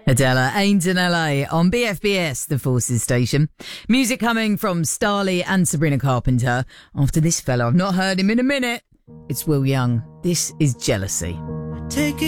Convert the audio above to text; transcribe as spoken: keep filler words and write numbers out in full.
Adela, Ain't in L A on B F B S, the Forces station. Music coming from Starley and Sabrina Carpenter. After this fella, I've not heard him in a minute. It's Will Young. This is Jealousy. Take it.